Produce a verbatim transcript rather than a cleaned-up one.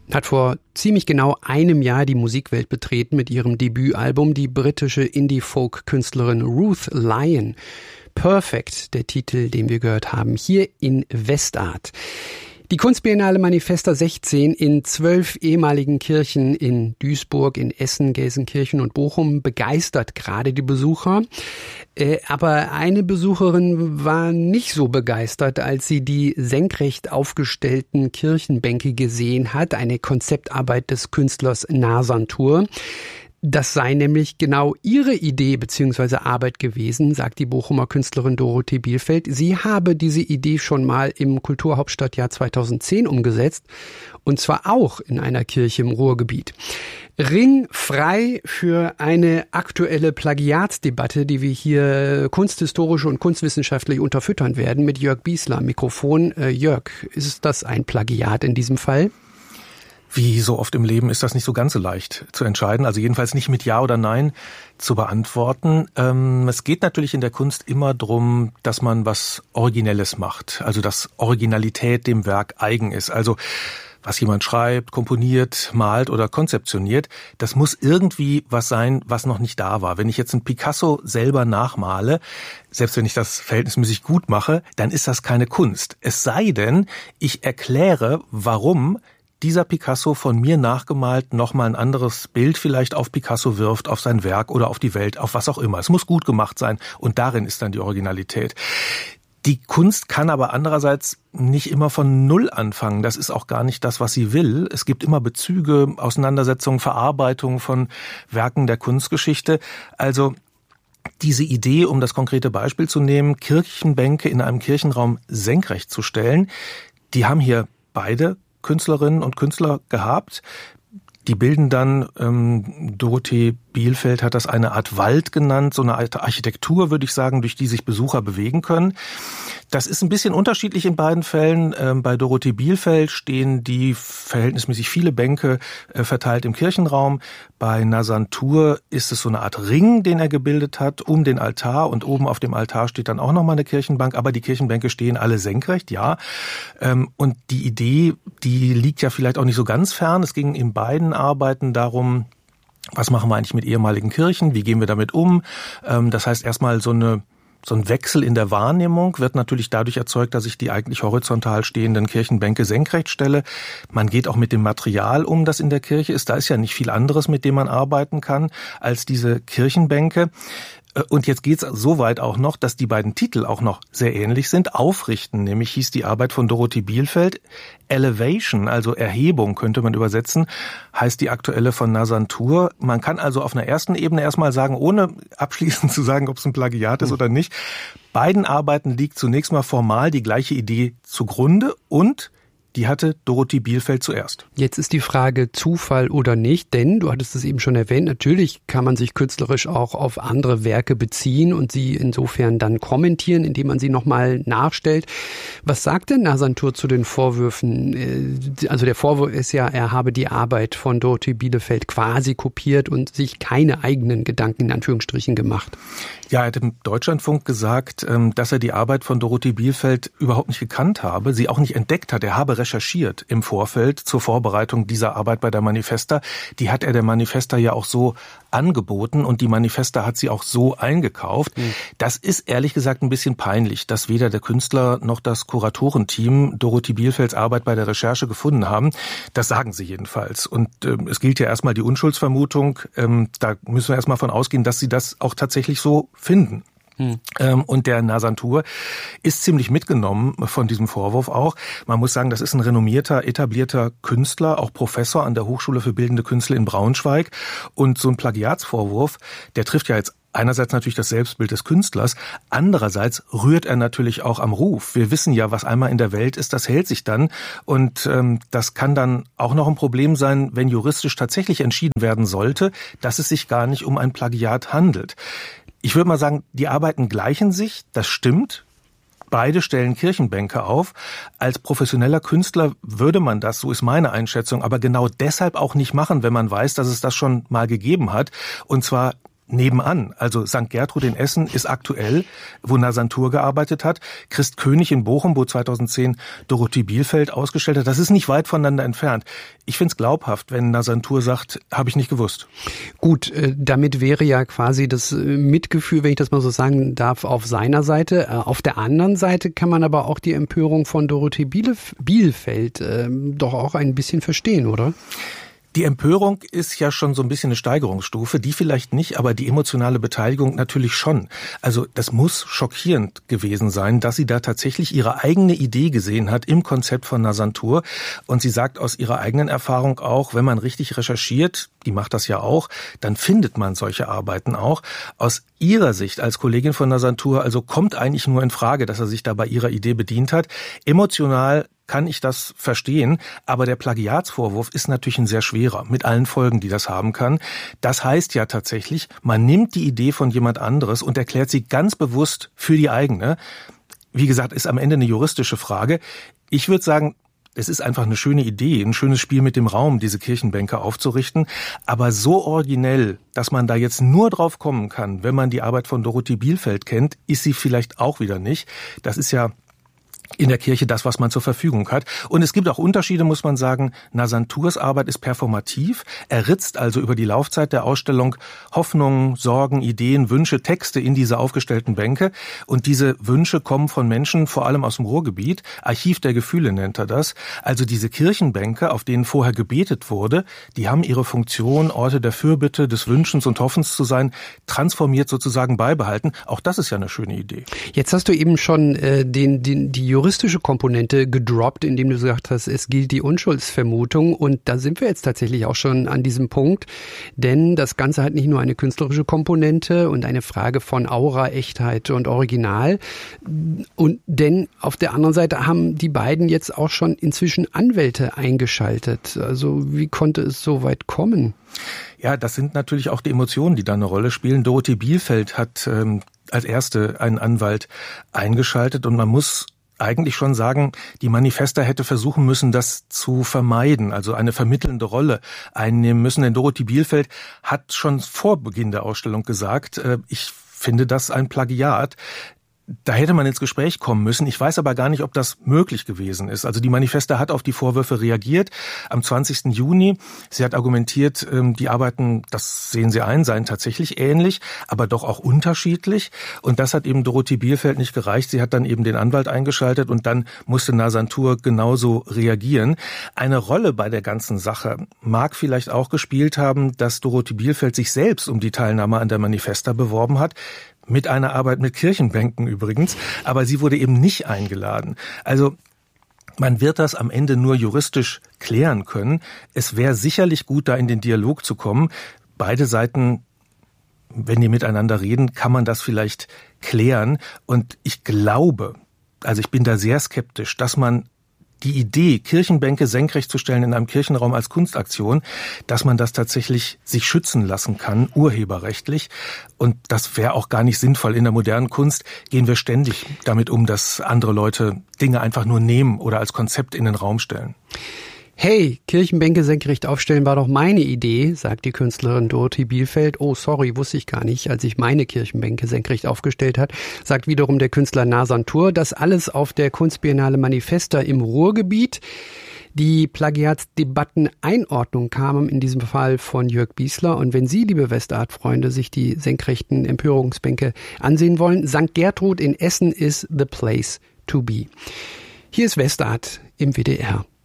hat vor ziemlich genau einem Jahr die Musikwelt betreten mit ihrem Debütalbum, die britische Indie-Folk-Künstlerin Ruth Lyon. Perfect, der Titel, den wir gehört haben, hier in Westart. Die Kunstbiennale Manifesta sechzehn in zwölf ehemaligen Kirchen in Duisburg, in Essen, Gelsenkirchen und Bochum begeistert gerade die Besucher. Äh, aber eine Besucherin war nicht so begeistert, als sie die senkrecht aufgestellten Kirchenbänke gesehen hat. Eine Konzeptarbeit des Künstlers Nasantur. Das sei nämlich genau ihre Idee bzw. Arbeit gewesen, sagt die Bochumer Künstlerin Dorothee Bielfeld. Sie habe diese Idee schon mal im Kulturhauptstadtjahr zweitausendzehn umgesetzt, und zwar auch in einer Kirche im Ruhrgebiet. Ringfrei für eine aktuelle Plagiatsdebatte, die wir hier kunsthistorisch und kunstwissenschaftlich unterfüttern werden, mit Jörg Biesler am Mikrofon. Äh, Jörg, ist das ein Plagiat in diesem Fall? Wie so oft im Leben ist das nicht so ganz so leicht zu entscheiden, also jedenfalls nicht mit Ja oder Nein zu beantworten. Ähm, es geht natürlich in der Kunst immer darum, dass man was Originelles macht, also dass Originalität dem Werk eigen ist. Also was jemand schreibt, komponiert, malt oder konzeptioniert, das muss irgendwie was sein, was noch nicht da war. Wenn ich jetzt einen Picasso selber nachmale, selbst wenn ich das verhältnismäßig gut mache, dann ist das keine Kunst. Es sei denn, ich erkläre, warum dieser Picasso von mir nachgemalt nochmal ein anderes Bild vielleicht auf Picasso wirft, auf sein Werk oder auf die Welt, auf was auch immer. Es muss gut gemacht sein und darin ist dann die Originalität. Die Kunst kann aber andererseits nicht immer von Null anfangen. Das ist auch gar nicht das, was sie will. Es gibt immer Bezüge, Auseinandersetzungen, Verarbeitungen von Werken der Kunstgeschichte. Also diese Idee, um das konkrete Beispiel zu nehmen, Kirchenbänke in einem Kirchenraum senkrecht zu stellen, die haben hier beide Künstlerinnen und Künstler gehabt. Die bilden dann, ähm, Dorothee Bielfeld hat das eine Art Wald genannt, so eine Art Architektur, würde ich sagen, durch die sich Besucher bewegen können. Das ist ein bisschen unterschiedlich in beiden Fällen. Ähm, bei Dorothee Bielfeld stehen die verhältnismäßig viele Bänke äh, verteilt im Kirchenraum. Bei Nasantur ist es so eine Art Ring, den er gebildet hat, um den Altar, und oben auf dem Altar steht dann auch nochmal eine Kirchenbank, aber die Kirchenbänke stehen alle senkrecht, ja. Ähm, und die Idee, die liegt ja vielleicht auch nicht so ganz fern. Es ging in beiden Arbeiten darum, was machen wir eigentlich mit ehemaligen Kirchen, wie gehen wir damit um? Ähm, das heißt erstmal so eine So ein Wechsel in der Wahrnehmung wird natürlich dadurch erzeugt, dass ich die eigentlich horizontal stehenden Kirchenbänke senkrecht stelle. Man geht auch mit dem Material um, das in der Kirche ist. Da ist ja nicht viel anderes, mit dem man arbeiten kann, als diese Kirchenbänke. Und jetzt geht's so weit auch noch, dass die beiden Titel auch noch sehr ähnlich sind. Aufrichten, nämlich hieß die Arbeit von Dorothee Bielfeld. Elevation, also Erhebung könnte man übersetzen, heißt die aktuelle von Nasantur. Man kann also auf einer ersten Ebene erstmal sagen, ohne abschließend zu sagen, ob es ein Plagiat ist oder nicht, beiden Arbeiten liegt zunächst mal formal die gleiche Idee zugrunde und die hatte Dorothee Bielfeld zuerst. Jetzt ist die Frage Zufall oder nicht, denn du hattest es eben schon erwähnt, natürlich kann man sich künstlerisch auch auf andere Werke beziehen und sie insofern dann kommentieren, indem man sie nochmal nachstellt. Was sagt denn Nasantur zu den Vorwürfen? Also der Vorwurf ist ja, er habe die Arbeit von Dorothee Bielfeld quasi kopiert und sich keine eigenen Gedanken in Anführungsstrichen gemacht. Ja, er hat im Deutschlandfunk gesagt, dass er die Arbeit von Dorothee Bielfeld überhaupt nicht gekannt habe, sie auch nicht entdeckt hat. Er habe recherchiert im Vorfeld zur Vorbereitung dieser Arbeit bei der Manifesta. Die hat er der Manifesta ja auch so angeboten und die Manifesta hat sie auch so eingekauft. Mhm. Das ist ehrlich gesagt ein bisschen peinlich, dass weder der Künstler noch das Kuratorenteam Dorothee Bielfelds Arbeit bei der Recherche gefunden haben. Das sagen sie jedenfalls. Und äh, es gilt ja erstmal die Unschuldsvermutung. Ähm, da müssen wir erstmal von ausgehen, dass sie das auch tatsächlich so finden. Hm. Ähm, und der Nasantur ist ziemlich mitgenommen von diesem Vorwurf auch. Man muss sagen, das ist ein renommierter, etablierter Künstler, auch Professor an der Hochschule für Bildende Künste in Braunschweig. Und so ein Plagiatsvorwurf, der trifft ja jetzt einerseits natürlich das Selbstbild des Künstlers, andererseits rührt er natürlich auch am Ruf. Wir wissen ja, was einmal in der Welt ist, das hält sich dann. Und ähm, das kann dann auch noch ein Problem sein, wenn juristisch tatsächlich entschieden werden sollte, dass es sich gar nicht um ein Plagiat handelt. Ich würde mal sagen, die Arbeiten gleichen sich, das stimmt. Beide stellen Kirchenbänke auf. Als professioneller Künstler würde man das, so ist meine Einschätzung, aber genau deshalb auch nicht machen, wenn man weiß, dass es das schon mal gegeben hat. Und zwar nebenan. Also Sankt Gertrud in Essen ist aktuell, wo Nasantur gearbeitet hat. Christ König in Bochum, wo zweitausendzehn Dorothee Bielfeld ausgestellt hat. Das ist nicht weit voneinander entfernt. Ich finde es glaubhaft, wenn Nasantur sagt, habe ich nicht gewusst. Gut, damit wäre ja quasi das Mitgefühl, wenn ich das mal so sagen darf, auf seiner Seite. Auf der anderen Seite kann man aber auch die Empörung von Dorothee Bielfeld äh, doch auch ein bisschen verstehen, oder? Die Empörung ist ja schon so ein bisschen eine Steigerungsstufe, die vielleicht nicht, aber die emotionale Beteiligung natürlich schon. Also das muss schockierend gewesen sein, dass sie da tatsächlich ihre eigene Idee gesehen hat im Konzept von Nasantur. Und sie sagt aus ihrer eigenen Erfahrung auch, wenn man richtig recherchiert, die macht das ja auch, dann findet man solche Arbeiten auch. Aus ihrer Sicht als Kollegin von Nasantur, also kommt eigentlich nur in Frage, dass er sich da bei ihrer Idee bedient hat. Emotional kann ich das verstehen, aber der Plagiatsvorwurf ist natürlich ein sehr schwerer, mit allen Folgen, die das haben kann. Das heißt ja tatsächlich, man nimmt die Idee von jemand anderes und erklärt sie ganz bewusst für die eigene. Wie gesagt, ist am Ende eine juristische Frage. Ich würde sagen, es ist einfach eine schöne Idee, ein schönes Spiel mit dem Raum, diese Kirchenbänke aufzurichten. Aber so originell, dass man da jetzt nur drauf kommen kann, wenn man die Arbeit von Dorothee Bielfeld kennt, ist sie vielleicht auch wieder nicht. Das ist ja in der Kirche das, was man zur Verfügung hat. Und es gibt auch Unterschiede, muss man sagen. Nasanturs Arbeit ist performativ. Er ritzt also über die Laufzeit der Ausstellung Hoffnungen, Sorgen, Ideen, Wünsche, Texte in diese aufgestellten Bänke. Und diese Wünsche kommen von Menschen, vor allem aus dem Ruhrgebiet. Archiv der Gefühle nennt er das. Also diese Kirchenbänke, auf denen vorher gebetet wurde, die haben ihre Funktion, Orte der Fürbitte, des Wünschens und Hoffens zu sein, transformiert sozusagen beibehalten. Auch das ist ja eine schöne Idee. Jetzt hast du eben schon äh, den, den, die juristische Komponente gedroppt, indem du gesagt hast, es gilt die Unschuldsvermutung, und da sind wir jetzt tatsächlich auch schon an diesem Punkt, denn das Ganze hat nicht nur eine künstlerische Komponente und eine Frage von Aura, Echtheit und Original, und denn auf der anderen Seite haben die beiden jetzt auch schon inzwischen Anwälte eingeschaltet. Also wie konnte es so weit kommen? Ja, das sind natürlich auch die Emotionen, die da eine Rolle spielen. Dorothee Bielfeld hat ähm, als erste einen Anwalt eingeschaltet, und man muss eigentlich schon sagen, die Manifesta hätte versuchen müssen, das zu vermeiden, also eine vermittelnde Rolle einnehmen müssen. Denn Dorothee Bielfeld hat schon vor Beginn der Ausstellung gesagt, äh, ich finde das ein Plagiat. Da hätte man ins Gespräch kommen müssen. Ich weiß aber gar nicht, ob das möglich gewesen ist. Also die Manifesta hat auf die Vorwürfe reagiert am zwanzigsten Juni. Sie hat argumentiert, die Arbeiten, das sehen Sie ein, seien tatsächlich ähnlich, aber doch auch unterschiedlich. Und das hat eben Dorothee Bielfeld nicht gereicht. Sie hat dann eben den Anwalt eingeschaltet, und dann musste Nasantur genauso reagieren. Eine Rolle bei der ganzen Sache mag vielleicht auch gespielt haben, dass Dorothee Bielfeld sich selbst um die Teilnahme an der Manifesta beworben hat. Mit einer Arbeit mit Kirchenbänken übrigens, aber sie wurde eben nicht eingeladen. Also man wird das am Ende nur juristisch klären können. Es wäre sicherlich gut, da in den Dialog zu kommen. Beide Seiten, wenn die miteinander reden, kann man das vielleicht klären. Und ich glaube, also ich bin da sehr skeptisch, dass man die Idee, Kirchenbänke senkrecht zu stellen in einem Kirchenraum als Kunstaktion, dass man das tatsächlich sich schützen lassen kann, urheberrechtlich. Und das wäre auch gar nicht sinnvoll. In der modernen Kunst gehen wir ständig damit um, dass andere Leute Dinge einfach nur nehmen oder als Konzept in den Raum stellen. Hey, Kirchenbänke senkrecht aufstellen war doch meine Idee, sagt die Künstlerin Dorothee Bielfeld. Oh, sorry, wusste ich gar nicht, als ich meine Kirchenbänke senkrecht aufgestellt hat. Sagt wiederum der Künstler Nasantur. Das alles auf der Kunstbiennale Manifesta im Ruhrgebiet. Die Plagiatsdebatten-Einordnung kam in diesem Fall von Jörg Biesler. Und wenn Sie, liebe Westart-Freunde, sich die senkrechten Empörungsbänke ansehen wollen, Sankt Gertrud in Essen ist the place to be. Hier ist Westart im W D R.